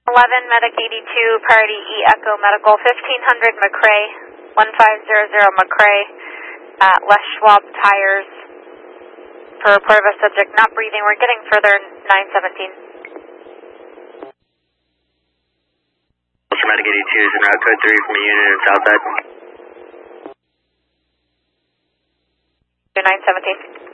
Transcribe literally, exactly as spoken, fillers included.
eleven, Medic eighty-two, priority E Echo Medical, fifteen hundred McRae, one five zero zero McRae, at Les Schwab Tires, for a report of a subject not breathing. We're getting further, nine seventeen. Medic eighty-two is in route code three from a unit in Southside. nine seventeen.